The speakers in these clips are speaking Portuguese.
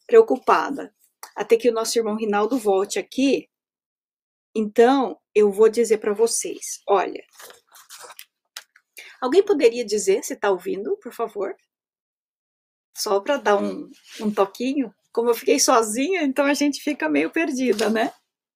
preocupada. Até que o nosso irmão Rinaldo volte aqui. Então, eu vou dizer para vocês. Olha, alguém poderia dizer se está ouvindo, por favor? Só para dar um toquinho. Como eu fiquei sozinha, então a gente fica meio perdida, né?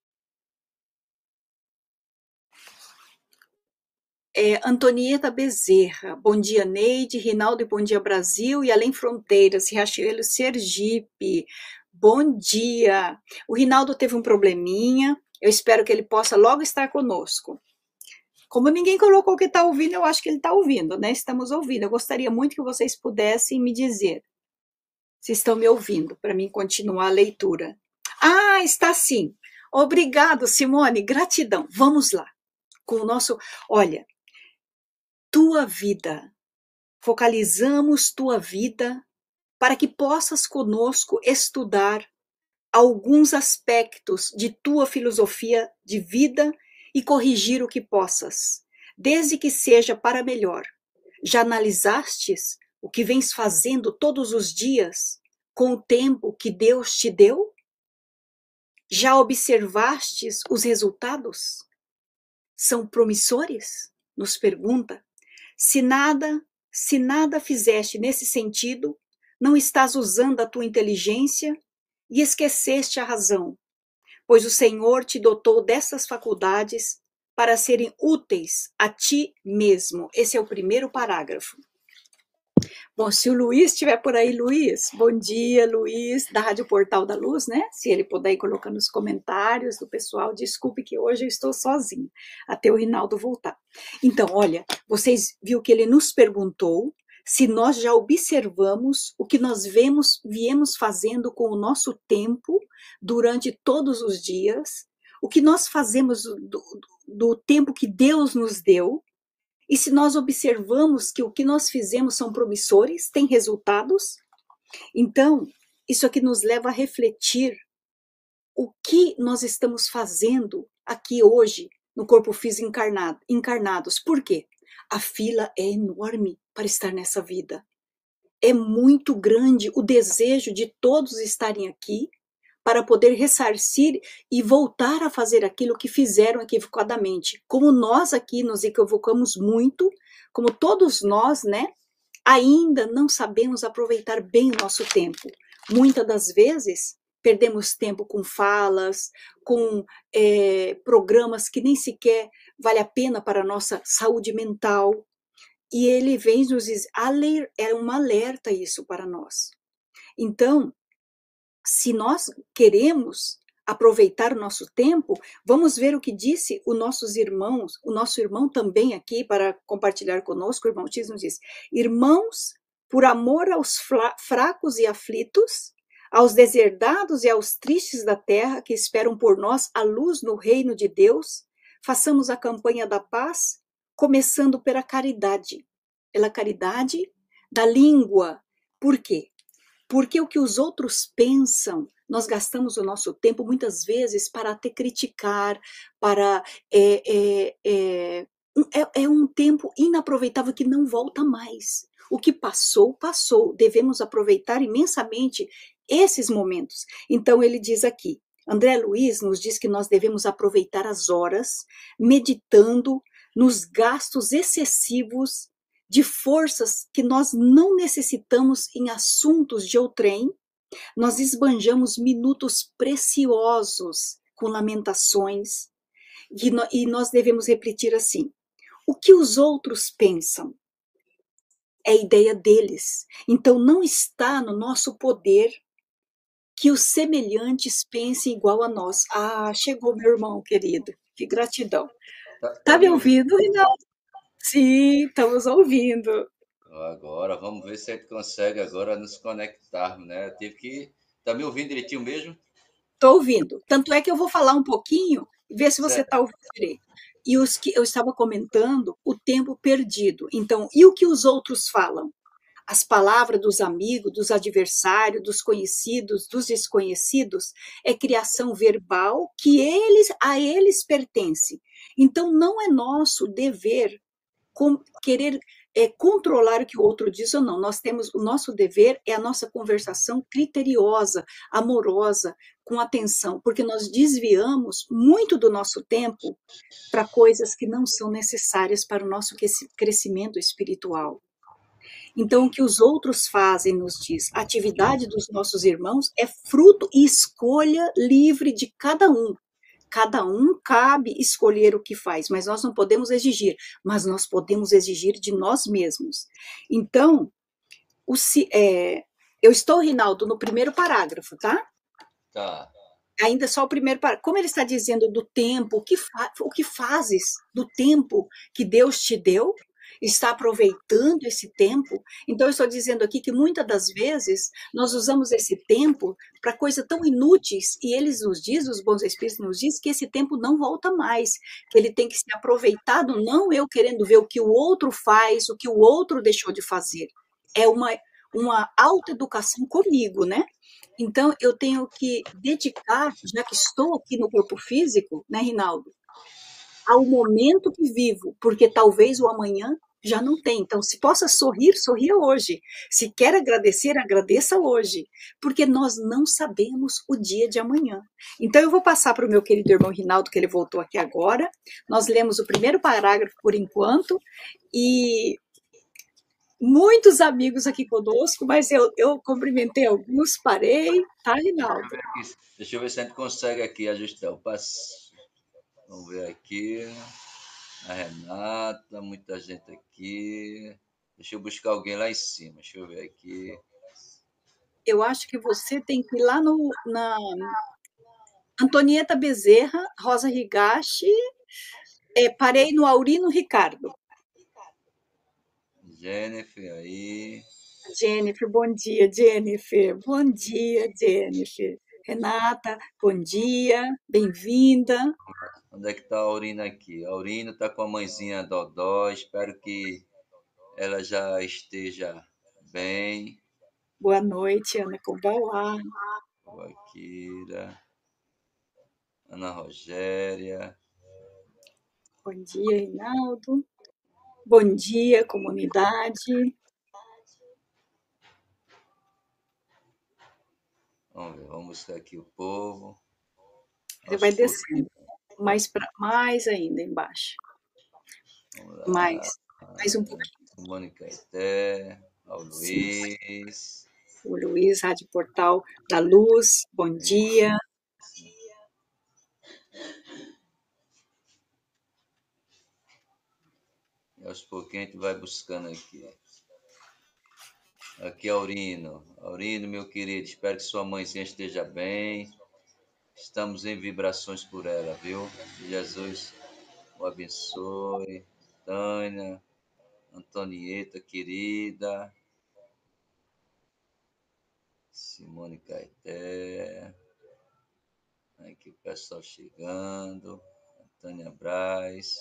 Antonieta Bezerra, bom dia Neide, Rinaldo e bom dia Brasil e além fronteiras, Riachuelo, Sergipe, bom dia. O Rinaldo teve um probleminha, eu espero que ele possa logo estar conosco. Como ninguém colocou que está ouvindo, eu acho que ele está ouvindo, né? Estamos ouvindo. Eu gostaria muito que vocês pudessem me dizer se estão me ouvindo, para mim continuar a leitura. Ah, está sim. Obrigado, Simone, gratidão. Vamos lá. Com o nosso, olha, tua vida. Focalizamos tua vida para que possas conosco estudar alguns aspectos de tua filosofia de vida e corrigir o que possas, desde que seja para melhor. Já analisastes o que vens fazendo todos os dias com o tempo que Deus te deu? Já observastes os resultados? São promissores? Nos pergunta. Se nada fizeste nesse sentido, não estás usando a tua inteligência e esqueceste a razão, pois o Senhor te dotou dessas faculdades para serem úteis a ti mesmo. Esse é o primeiro parágrafo. Bom, se o Luiz estiver por aí, Luiz, bom dia, Luiz, da Rádio Portal da Luz, né? Se ele puder ir colocando nos comentários do pessoal, desculpe que hoje eu estou sozinho, até o Rinaldo voltar. Então, olha, vocês viram que ele nos perguntou se nós já observamos o que nós viemos fazendo com o nosso tempo durante todos os dias, o que nós fazemos do tempo que Deus nos deu. E se nós observamos que o que nós fizemos são promissores, tem resultados, então isso aqui nos leva a refletir o que nós estamos fazendo aqui hoje no corpo físico encarnados. Por quê? A fila é enorme para estar nessa vida. É muito grande o desejo de todos estarem aqui para poder ressarcir e voltar a fazer aquilo que fizeram equivocadamente. Como nós aqui nos equivocamos muito, como todos nós, né, ainda não sabemos aproveitar bem o nosso tempo. Muitas das vezes, perdemos tempo com falas, com programas que nem sequer vale a pena para a nossa saúde mental. E ele vem nos dizer, é um alerta isso para nós. Então, se nós queremos aproveitar o nosso tempo, vamos ver o que disse o nosso irmão também aqui para compartilhar conosco, o irmão X nos diz, irmãos, por amor aos fracos e aflitos, aos deserdados e aos tristes da terra que esperam por nós a luz no reino de Deus, façamos a campanha da paz, começando pela caridade da língua. Por quê? Porque o que os outros pensam, nós gastamos o nosso tempo muitas vezes para até criticar, para é um tempo inaproveitável que não volta mais. O que passou, passou. Devemos aproveitar imensamente esses momentos. Então ele diz aqui, André Luiz nos diz que nós devemos aproveitar as horas meditando nos gastos excessivos de forças que nós não necessitamos em assuntos de outrem, nós esbanjamos minutos preciosos com lamentações, e nós devemos repetir assim, o que os outros pensam é a ideia deles, então não está no nosso poder que os semelhantes pensem igual a nós. Ah, chegou meu irmão querido, que gratidão. Tá Me me ouvindo? ouvindo, Rinaldo? Sim, estamos ouvindo. Agora, vamos ver se a gente consegue agora nos conectarmos, né? Eu tive que... Tá me ouvindo direitinho mesmo? Estou ouvindo. Tanto é que eu vou falar um pouquinho e ver se você Certo. está ouvindo direito. E os que eu estava comentando, o tempo perdido. Então, e o que os outros falam? As palavras dos amigos, dos adversários, dos conhecidos, dos desconhecidos, é criação verbal que a eles pertence. Então, não é nosso dever querer controlar o que o outro diz ou não. Nós temos, o nosso dever é a nossa conversação criteriosa, amorosa, com atenção, porque nós desviamos muito do nosso tempo para coisas que não são necessárias para o nosso crescimento espiritual. Então, o que os outros fazem, nos diz, a atividade dos nossos irmãos é fruto e escolha livre de cada um. Cada um cabe escolher o que faz, mas nós não podemos exigir, mas nós podemos exigir de nós mesmos. Então, eu estou, Rinaldo, no primeiro parágrafo, tá? Tá. Ainda só o primeiro parágrafo. Como ele está dizendo do tempo, o que fazes do tempo que Deus te deu? Está aproveitando esse tempo? Então, eu estou dizendo aqui que muitas das vezes nós usamos esse tempo para coisas tão inúteis, e eles nos dizem, os bons espíritos nos dizem, que esse tempo não volta mais, que ele tem que ser aproveitado, não eu querendo ver o que o outro faz, o que o outro deixou de fazer. É uma autoeducação comigo, né? Então, eu tenho que dedicar, já que estou aqui no corpo físico, né, Rinaldo, ao momento que vivo, porque talvez o amanhã já não tem. Então, se possa sorrir, sorria hoje. Se quer agradecer, agradeça hoje, porque nós não sabemos o dia de amanhã. Então, eu vou passar para o meu querido irmão Rinaldo, que ele voltou aqui agora. Nós lemos o primeiro parágrafo por enquanto, e muitos amigos aqui conosco, mas eu cumprimentei alguns, parei, tá, Rinaldo? Deixa eu ver se a gente consegue aqui ajustar o passo. Vamos ver aqui. A Renata, muita gente aqui. Deixa eu buscar alguém lá em cima. Deixa eu ver aqui. Eu acho que você tem que ir lá na Antonieta Bezerra, Rosa Higashi, parei no Aurino Ricardo. Jennifer aí. Jennifer, bom dia, Jennifer. Bom dia, Jennifer. Renata, bom dia, bem-vinda. Onde é que tá a Aurina aqui? A Aurina tá com a mãezinha Dodó. Espero que ela já esteja bem. Boa noite, Ana Kobawa. Akira, Ana Rogéria. Bom dia, Reinaldo. Bom dia, comunidade. Vamos ver, vamos buscar aqui o povo. Ele Aos vai poucos. descendo mais ainda embaixo. Vamos lá. Mais um pouquinho. Mônica Eté, ao Sim. Luiz. O Luiz, Rádio Portal da Luz, bom dia. E aos pouquinhos a gente vai buscando aqui. Aqui, Aurino. Aurino, meu querido, espero que sua mãezinha esteja bem. Estamos em vibrações por ela, viu? Que Jesus o abençoe. Tânia, Antonieta, querida. Simone Caeté. Aqui o pessoal chegando. Tânia Braz.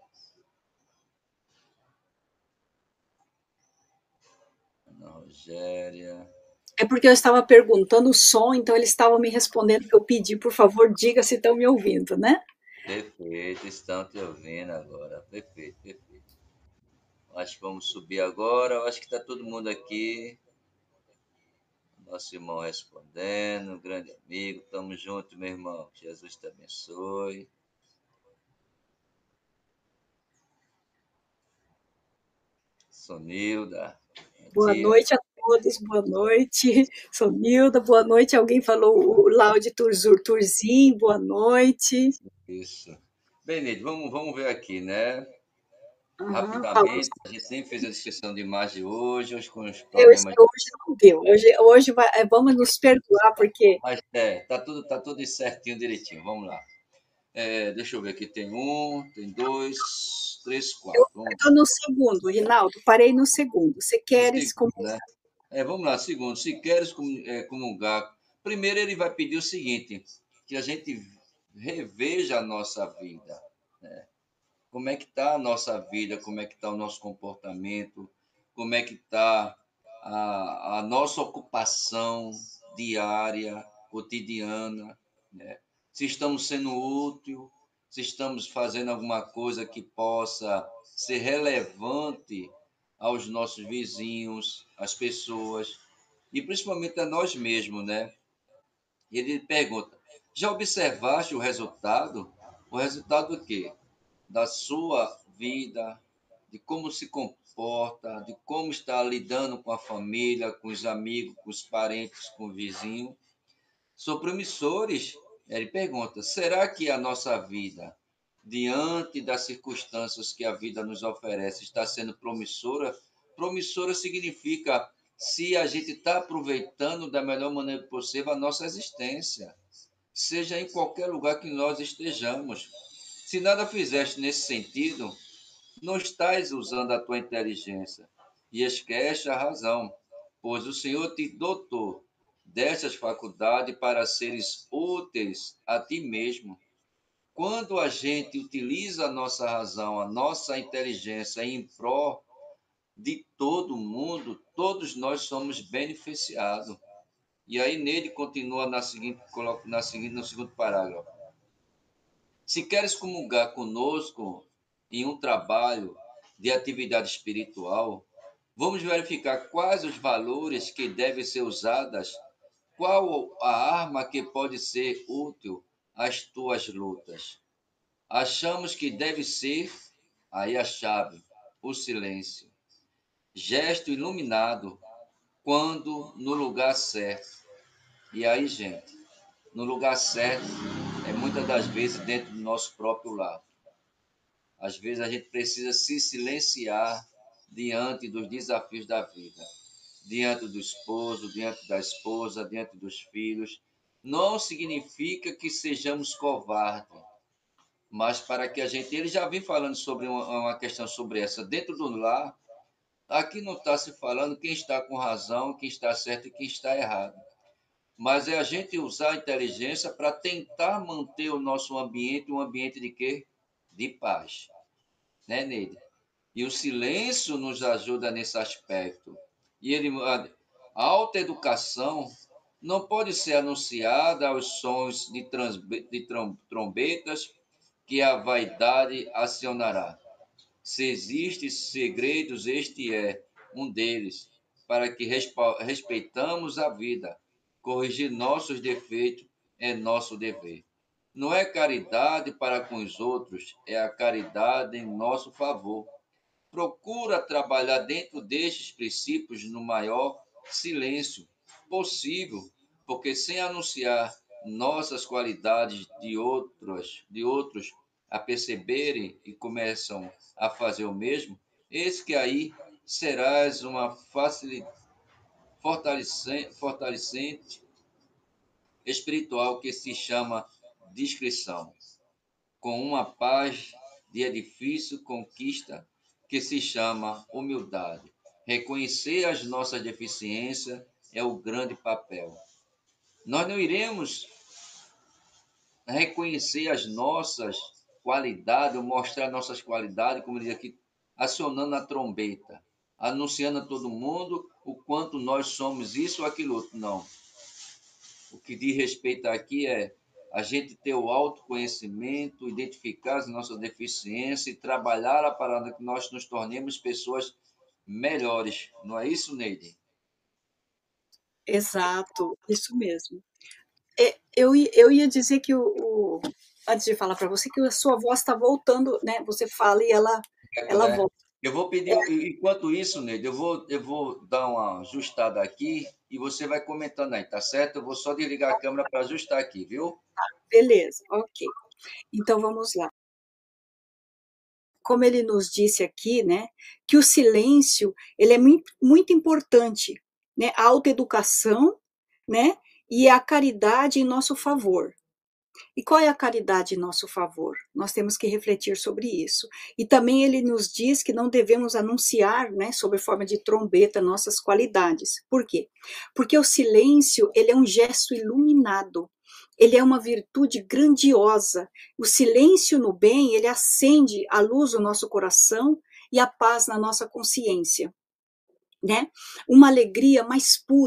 Ana Rogéria. É porque eu estava perguntando o som, então eles estavam me respondendo que eu pedi, por favor, diga se estão me ouvindo, né? Perfeito, estão te ouvindo agora. Perfeito, perfeito. Acho que vamos subir agora. Acho que está todo mundo aqui. Nosso irmão respondendo, grande amigo. Tamo junto, meu irmão. Jesus te abençoe. Sonilda, bom Boa dia. noite a todos, boa noite. Sou Nilda, boa noite. Alguém falou o Laude Turzin, boa noite. Isso. Bem, Neide, vamos ver aqui, né? Uhum, Paulo, Rapidamente, a gente nem fez a descrição de imagem hoje com os Deus, problemas. hoje não deu. Hoje vamos nos perdoar, porque Mas tá tudo certinho, direitinho. Vamos lá. Deixa eu ver aqui. Tem um, tem dois, três, eu quatro. Vamos estou no segundo, Rinaldo, parei no segundo. Você no queres segundo, começar? né? Vamos lá. Segundo, se queres comungar, primeiro ele vai pedir o seguinte, que a gente reveja a nossa vida, né? Como é que está a nossa vida, como é que está o nosso comportamento, como é que está a nossa ocupação diária, cotidiana, né? Se estamos sendo útil, se estamos fazendo alguma coisa que possa ser relevante aos nossos vizinhos, às pessoas e principalmente a nós mesmos, né? Ele pergunta: já observaste o resultado? O resultado do quê? Da sua vida, de como se comporta, de como está lidando com a família, com os amigos, com os parentes, com o vizinho. São promissores. Ele pergunta: será que a nossa vida, diante das circunstâncias que a vida nos oferece, está sendo promissora? Promissora significa se a gente está aproveitando da melhor maneira possível a nossa existência, seja em qualquer lugar que nós estejamos. Se nada fizeste nesse sentido, não estás usando a tua inteligência e esquece a razão, pois o Senhor te dotou destas faculdades para seres úteis a ti mesmo. Quando a gente utiliza a nossa razão, a nossa inteligência em prol de todo mundo, todos nós somos beneficiados. E aí nele continua no segundo parágrafo. Se queres comungar conosco em um trabalho de atividade espiritual, vamos verificar quais os valores que devem ser usadas, qual a arma que pode ser útil às tuas lutas. Achamos que deve ser, aí a chave, o silêncio. Gesto iluminado, quando no lugar certo. E aí, gente, no lugar certo é muitas das vezes dentro do nosso próprio lar. Às vezes a gente precisa se silenciar diante dos desafios da vida, diante do esposo, diante da esposa, diante dos filhos. Não significa que sejamos covardes, mas para que a gente. Ele já vem falando sobre uma questão sobre essa. Dentro do lar, aqui não está se falando quem está com razão, quem está certo e quem está errado. Mas é a gente usar a inteligência para tentar manter o nosso ambiente um ambiente de quê? De paz. Né, Neide? E o silêncio nos ajuda nesse aspecto. E a alta educação não pode ser anunciada aos sons de trombetas que a vaidade acionará. Se existem segredos, este é um deles, para que respeitamos a vida. Corrigir nossos defeitos é nosso dever. Não é caridade para com os outros, é a caridade em nosso favor. Procura trabalhar dentro destes princípios no maior silêncio possível, porque sem anunciar nossas qualidades de outros a perceberem e começam a fazer o mesmo, eis que aí serás uma fortalecente espiritual que se chama discrição, com uma paz de edifício conquista que se chama humildade. Reconhecer as nossas deficiências é o grande papel. Nós não iremos reconhecer as nossas qualidades, ou mostrar nossas qualidades, como diz aqui, acionando a trombeta, anunciando a todo mundo o quanto nós somos isso ou aquilo outro. Não. O que diz respeito aqui é a gente ter o autoconhecimento, identificar as nossas deficiências e trabalhar para que nós nos tornemos pessoas melhores. Não é isso, Neide? Exato, isso mesmo. Eu ia dizer que antes de falar para você, que a sua voz está voltando, né? Você fala e ela É, volta. eu vou pedir, enquanto isso, Neide, eu vou dar uma ajustada aqui e você vai comentando aí, tá certo? Eu vou só desligar a câmera para ajustar aqui, viu? Beleza, ok. Então vamos lá. Como ele nos disse aqui, né, que o silêncio ele é muito importante, né, a autoeducação, né, e a caridade em nosso favor. E qual é a caridade em nosso favor? Nós temos que refletir sobre isso. E também ele nos diz que não devemos anunciar, né, sob forma de trombeta, nossas qualidades. Por quê? Porque o silêncio, ele é um gesto iluminado. Ele é uma virtude grandiosa. O silêncio no bem, ele acende a luz no nosso coração e a paz na nossa consciência, né? Uma alegria mais pura.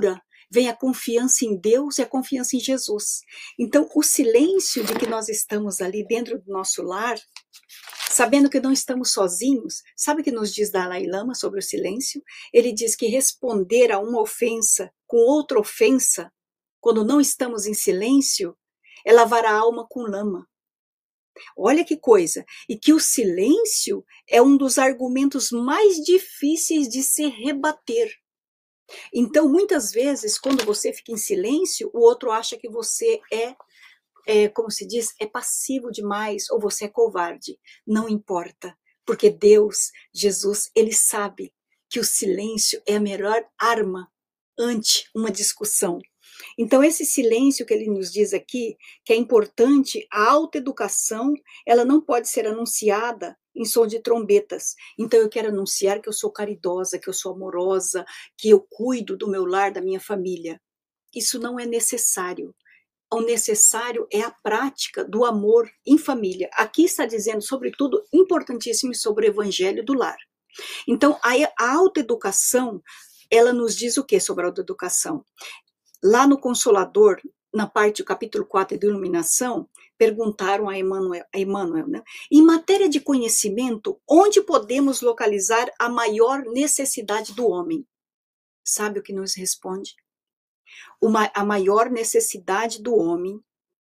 vem a confiança em Deus e a confiança em Jesus. Então, o silêncio de que nós estamos ali dentro do nosso lar, sabendo que não estamos sozinhos, sabe o que nos diz Dalai Lama sobre o silêncio? Ele diz que responder a uma ofensa com outra ofensa, quando não estamos em silêncio, é lavar a alma com lama. Olha que coisa! E que o silêncio é um dos argumentos mais difíceis de se rebater. Então, muitas vezes, quando você fica em silêncio, o outro acha que você como se diz, é passivo demais ou você é covarde. Não importa, porque Deus, Jesus, ele sabe que o silêncio é a melhor arma ante uma discussão. Então, esse silêncio que ele nos diz aqui, que é importante, a autoeducação, ela não pode ser anunciada em som de trombetas. Então, eu quero anunciar que eu sou caridosa, que eu sou amorosa, que eu cuido do meu lar, da minha família. Isso não é necessário. O necessário é a prática do amor em família. Aqui está dizendo, sobretudo, importantíssimo sobre o evangelho do lar. Então, a autoeducação, ela nos diz o que sobre a autoeducação? Lá no Consolador, na parte do capítulo 4 de Iluminação, perguntaram a Emmanuel, né? Em matéria de conhecimento, onde podemos localizar a maior necessidade do homem? Sabe o que nos responde? A maior necessidade do homem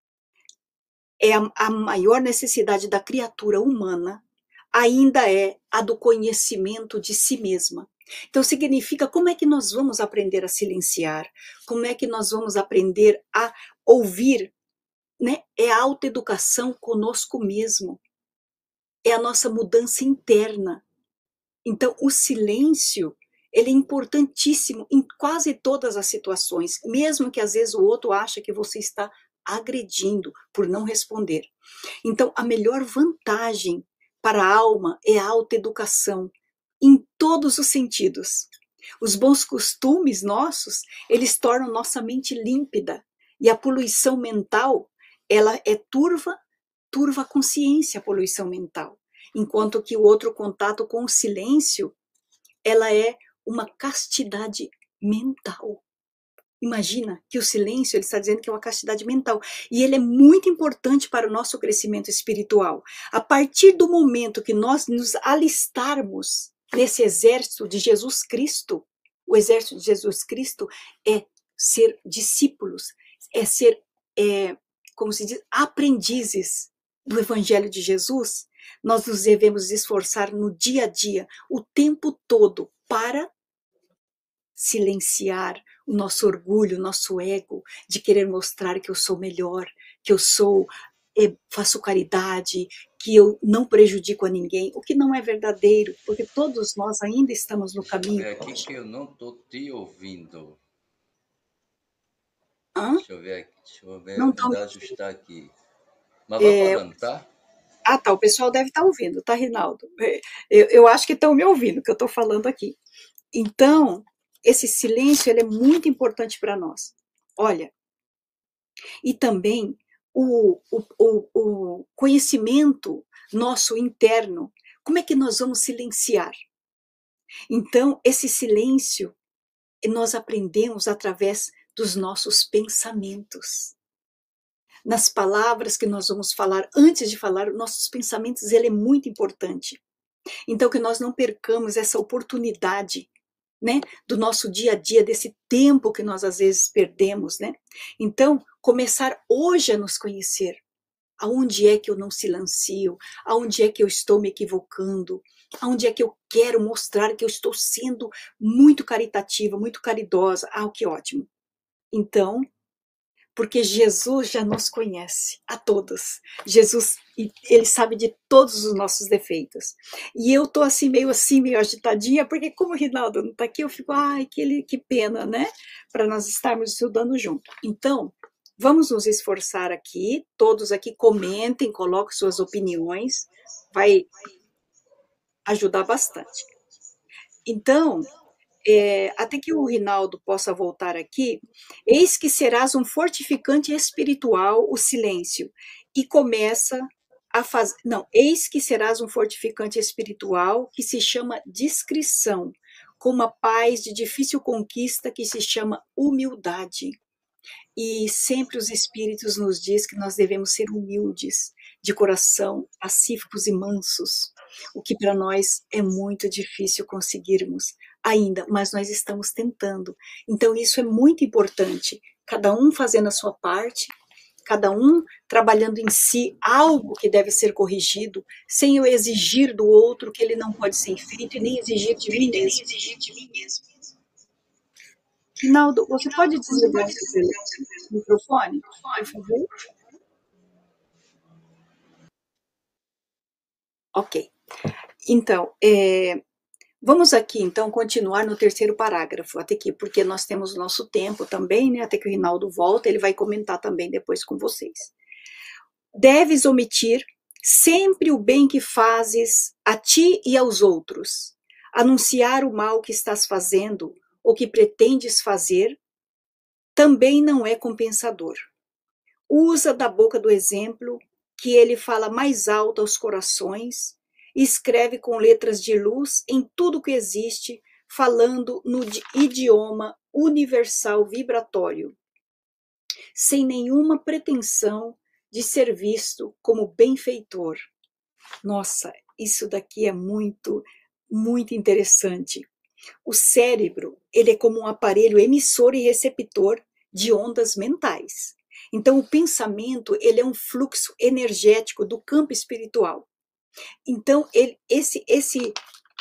é a maior necessidade da criatura humana, ainda é a do conhecimento de si mesma. Então, significa como é que nós vamos aprender a silenciar, como é que nós vamos aprender a ouvir, né? É a autoeducação conosco mesmo, é a nossa mudança interna. Então, o silêncio, ele é importantíssimo em quase todas as situações, mesmo que às vezes o outro acha que você está agredindo por não responder. Então, a melhor vantagem para a alma é a autoeducação, em todos os sentidos. Os bons costumes nossos, eles tornam nossa mente límpida, e a poluição mental, ela é turva a consciência, a poluição mental. Enquanto que o outro contato com o silêncio, ela é uma castidade mental. Imagina que o silêncio, ele está dizendo que é uma castidade mental. E ele é muito importante para o nosso crescimento espiritual. A partir do momento que nós nos alistarmos nesse exército de Jesus Cristo, o exército de Jesus Cristo é ser discípulos, é ser, como se diz, aprendizes do Evangelho de Jesus. Nós nos devemos esforçar no dia a dia, o tempo todo, para silenciar o nosso orgulho, o nosso ego, de querer mostrar que eu sou melhor, que eu faço caridade, que eu não prejudico a ninguém, o que não é verdadeiro, porque todos nós ainda estamos no Deixa eu caminho. ver aqui que eu não estou te ouvindo. Hã? Deixa eu ver aqui, deixa eu ver, Não estão. mandar ajustar aqui. Mas vai falando, tá? Ah, tá, o pessoal deve estar ouvindo, tá, Rinaldo? Eu acho que estão me ouvindo, que eu estou falando aqui. Então, esse silêncio, ele é muito importante para nós. Olha, e também o conhecimento nosso interno, como é que nós vamos silenciar? Então, esse silêncio, nós aprendemos através dos nossos pensamentos. Nas palavras que nós vamos falar, antes de falar, nossos pensamentos, ele é muito importante. Então, que nós não percamos essa oportunidade, né, do nosso dia a dia, desse tempo que nós às vezes perdemos, né? Então, começar hoje a nos conhecer. Aonde é que eu não silencio? Aonde é que eu estou me equivocando? Aonde é que eu quero mostrar que eu estou sendo muito caritativa, muito caridosa? Ah, que ótimo. Então, porque Jesus já nos conhece a todos. Jesus, ele sabe de todos os nossos defeitos. E eu tô assim, meio agitadinha, porque como o Rinaldo não tá aqui, eu fico, ai, que pena, né? Para nós estarmos estudando junto. Então, vamos nos esforçar aqui, todos aqui comentem, coloquem suas opiniões, vai ajudar bastante. Então, até que o Rinaldo possa voltar aqui, eis que serás um fortificante espiritual, o silêncio, e começa a fazer. Não, eis que serás um fortificante espiritual que se chama discrição, com uma paz de difícil conquista que se chama humildade. E sempre os espíritos nos diz que nós devemos ser humildes, de coração, pacíficos e mansos, o que para nós é muito difícil conseguirmos ainda, mas nós estamos tentando. Então isso é muito importante, cada um fazendo a sua parte, cada um trabalhando em si algo que deve ser corrigido, sem eu exigir do outro que ele não pode ser feito e nem exigir de mim mesmo. Rinaldo, você pode desligar o seu microfone, por favor? Ok. Então, vamos aqui, então, continuar no terceiro parágrafo, até aqui, porque nós temos o nosso tempo também, né? Até que o Rinaldo volta, ele vai comentar também depois com vocês. Deves omitir sempre o bem que fazes a ti e aos outros, anunciar o mal que estás fazendo ou que pretendes fazer, também não é compensador. Usa da boca do exemplo, que ele fala mais alto aos corações, e escreve com letras de luz em tudo que existe, falando no idioma universal vibratório, sem nenhuma pretensão de ser visto como benfeitor. Nossa, isso daqui é muito, muito interessante. O cérebro, ele é como um aparelho emissor e receptor de ondas mentais. Então, o pensamento, ele é um fluxo energético do campo espiritual. Então, esse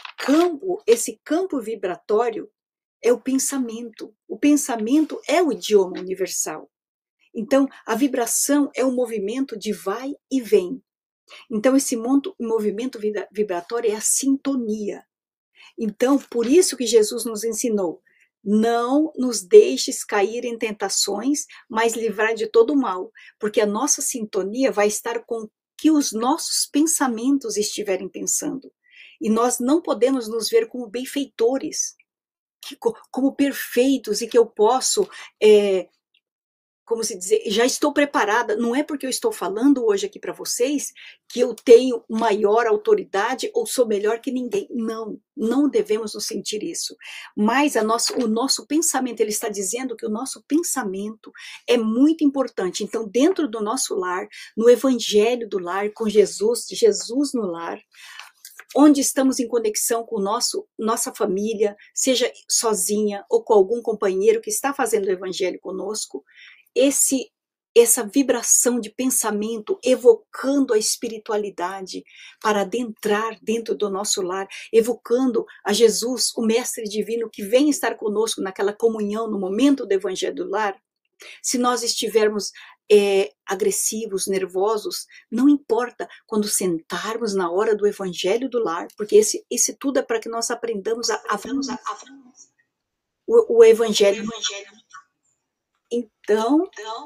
campo vibratório é o pensamento. O pensamento é o idioma universal. Então, a vibração é um movimento de vai e vem. Então, esse movimento vibratório é a sintonia. Então, por isso que Jesus nos ensinou, não nos deixes cair em tentações, mas livrar de todo o mal, porque a nossa sintonia vai estar com o que os nossos pensamentos estiverem pensando. E nós não podemos nos ver como benfeitores, como perfeitos, e que eu posso como se dizer, já estou preparada, não é porque eu estou falando hoje aqui para vocês que eu tenho maior autoridade ou sou melhor que ninguém. Não, não devemos nos sentir isso. Mas o nosso pensamento, ele está dizendo que o nosso pensamento é muito importante. Então, dentro do nosso lar, no evangelho do lar, com Jesus, Jesus no lar, onde estamos em conexão com nossa família, seja sozinha ou com algum companheiro que está fazendo o evangelho conosco, essa vibração de pensamento evocando a espiritualidade para adentrar dentro do nosso lar, evocando a Jesus, o Mestre Divino, que vem estar conosco naquela comunhão no momento do Evangelho do Lar. Se nós estivermos agressivos, nervosos, não importa quando sentarmos na hora do Evangelho do Lar, porque esse tudo é para que nós aprendamos o Evangelho. Então,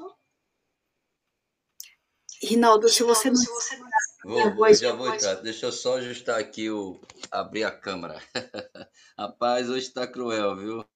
Rinaldo, se você não... Já vou entrar. Deixa eu só ajustar aqui, abrir a câmera. Rapaz, hoje está cruel, viu?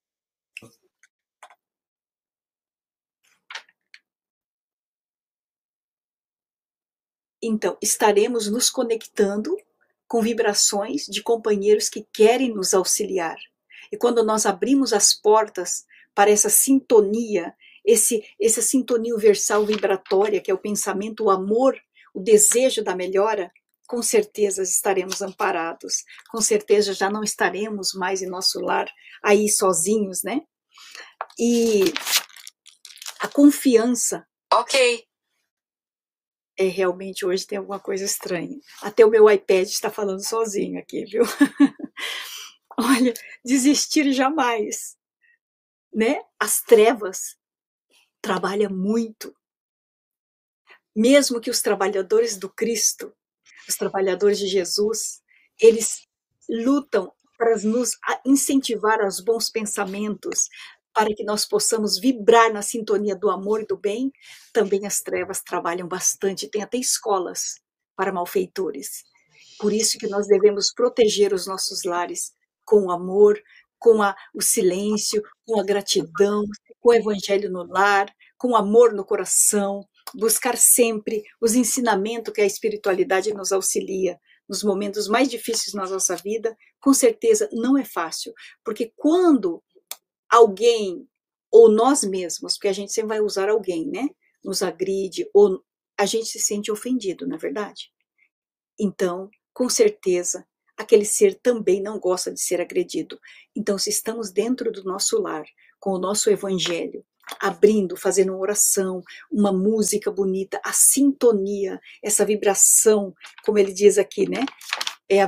Então, estaremos nos conectando com vibrações de companheiros que querem nos auxiliar. E quando nós abrimos as portas para essa sintonia, essa sintonia universal vibratória, que é o pensamento, o amor, o desejo da melhora, com certeza estaremos amparados, com certeza já não estaremos mais em nosso lar, aí sozinhos, né? E a confiança... Ok. Realmente hoje tem alguma coisa estranha. Até o meu iPad está falando sozinho aqui, viu? Olha, desistir jamais, né? As trevas trabalham muito. Mesmo que os trabalhadores do Cristo, os trabalhadores de Jesus, eles lutam para nos incentivar aos bons pensamentos, para que nós possamos vibrar na sintonia do amor e do bem. Também as trevas trabalham bastante, tem até escolas para malfeitores. Por isso que nós devemos proteger os nossos lares com o amor, com o silêncio, com a gratidão, com o evangelho no lar, com o amor no coração, buscar sempre os ensinamentos que a espiritualidade nos auxilia, nos momentos mais difíceis na nossa vida, com certeza não é fácil, porque quando alguém, ou nós mesmos, porque a gente sempre vai usar alguém, né, nos agride, ou a gente se sente ofendido, não é verdade? Então, com certeza, aquele ser também não gosta de ser agredido. Então, se estamos dentro do nosso lar, com o nosso evangelho, abrindo, fazendo uma oração, uma música bonita, a sintonia, essa vibração, como ele diz aqui, né? É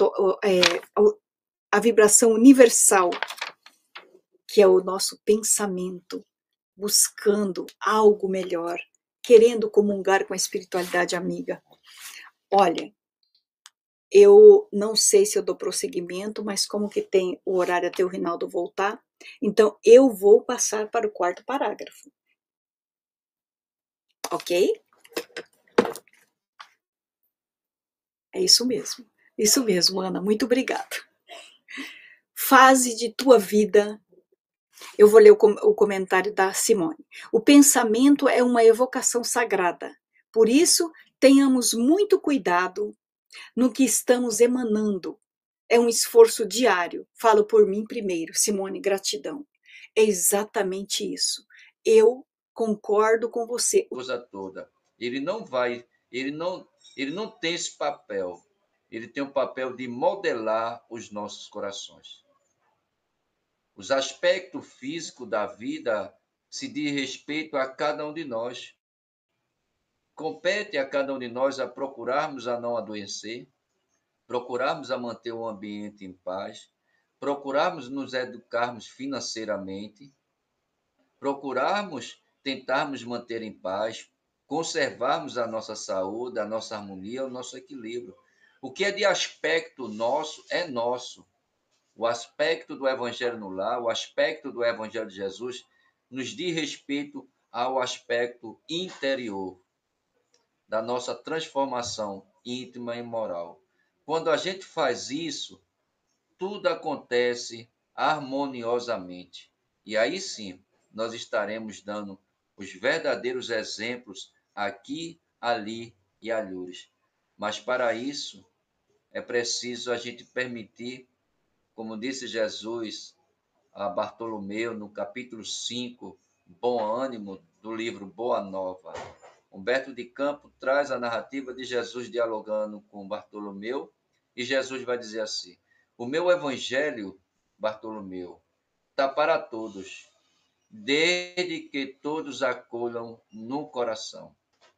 a vibração universal, que é o nosso pensamento, buscando algo melhor, querendo comungar com a espiritualidade amiga. Olha, eu não sei se eu dou prosseguimento, mas como que tem o horário até o Rinaldo voltar, então eu vou passar para o quarto parágrafo. Ok? É isso mesmo. Isso mesmo, Ana. Muito obrigada. Fase de tua vida. Eu vou ler o comentário da Simone. O pensamento é uma evocação sagrada. Por isso, tenhamos muito cuidado no que estamos emanando. É um esforço diário. Falo por mim primeiro. Simone, gratidão. É exatamente isso. Eu concordo com você. Coisa toda. Ele não vai, ele não tem esse papel. Ele tem o papel de modelar os nossos corações. Os aspectos físicos da vida se diz respeito a cada um de nós. Compete a cada um de nós a procurarmos a não adoecer, procurarmos a manter o ambiente em paz, procurarmos nos educarmos financeiramente, procurarmos tentarmos manter em paz, conservarmos a nossa saúde, a nossa harmonia, o nosso equilíbrio. O que é de aspecto nosso é nosso. O aspecto do Evangelho no lar, o aspecto do Evangelho de Jesus, nos diz respeito ao aspecto interior da nossa transformação íntima e moral. Quando a gente faz isso, tudo acontece harmoniosamente. E aí sim, nós estaremos dando os verdadeiros exemplos aqui, ali e alhures. Mas para isso, é preciso a gente permitir, como disse Jesus a Bartolomeu no capítulo 5, Bom Ânimo, do livro Boa Nova. Humberto de Campos traz a narrativa de Jesus dialogando com Bartolomeu, e Jesus vai dizer assim: o meu evangelho, Bartolomeu, está para todos, desde que todos acolham no coração.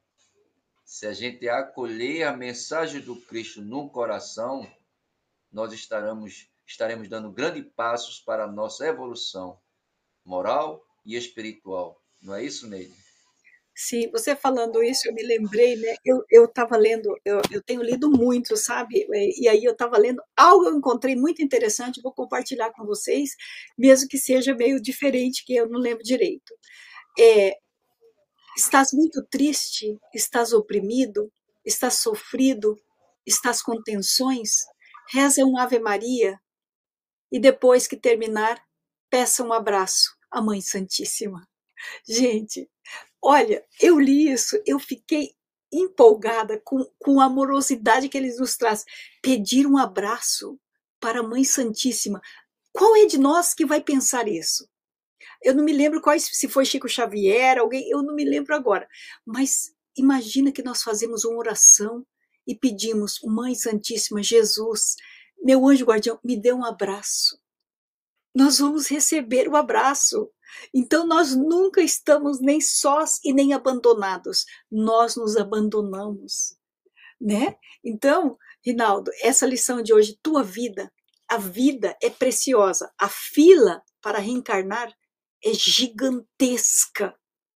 Se a gente acolher a mensagem do Cristo no coração, nós estaremos dando grandes passos para a nossa evolução moral e espiritual. Não é isso, Neide? Sim, você falando isso, eu me lembrei, né? Eu estava lendo, eu tenho lido muito, sabe? E aí eu estava lendo algo eu encontrei muito interessante, vou compartilhar com vocês, mesmo que seja meio diferente, que eu não lembro direito. É, estás muito triste? Estás oprimido? Estás sofrido? Estás com tensões? Reza um Ave Maria e depois que terminar, peça um abraço à Mãe Santíssima. Gente, olha, eu li isso, eu fiquei empolgada com a amorosidade que eles nos traz. Pedir um abraço para a Mãe Santíssima. Qual é de nós que vai pensar isso? Eu não me lembro se foi Chico Xavier, alguém, eu não me lembro agora. Mas imagina que nós fazemos uma oração e pedimos, Mãe Santíssima, Jesus, meu anjo guardião, me dê um abraço. Nós vamos receber o abraço. Então nós nunca estamos nem sós e nem abandonados. Nós nos abandonamos, né? Então, Rinaldo, essa lição de hoje, tua vida, a vida é preciosa. A fila para reencarnar é gigantesca.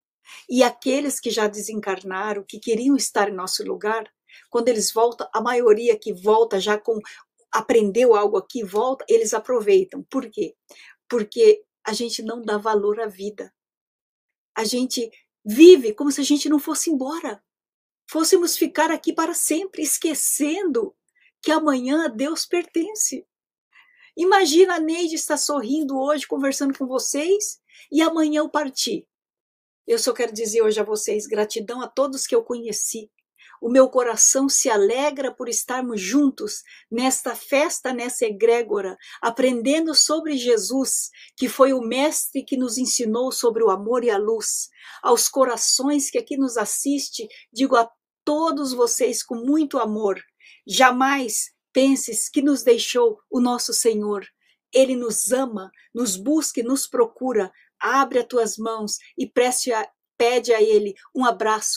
E aqueles que já desencarnaram, que queriam estar em nosso lugar, quando eles voltam, a maioria que volta já com aprendeu algo aqui, volta, eles aproveitam. Por quê? Porque a gente não dá valor à vida. A gente vive como se a gente não fosse embora. Fôssemos ficar aqui para sempre, esquecendo que amanhã a Deus pertence. Imagina a Neide estar sorrindo hoje, conversando com vocês, e amanhã eu partir. Eu só quero dizer hoje a vocês, gratidão a todos que eu conheci. O meu coração se alegra por estarmos juntos nesta festa, nessa egrégora, aprendendo sobre Jesus, que foi o mestre que nos ensinou sobre o amor e a luz. Aos corações que aqui nos assiste, digo a todos vocês com muito amor, jamais penses que nos deixou o nosso Senhor. Ele nos ama, nos busca e nos procura. Abre as tuas mãos e pede a Ele um abraço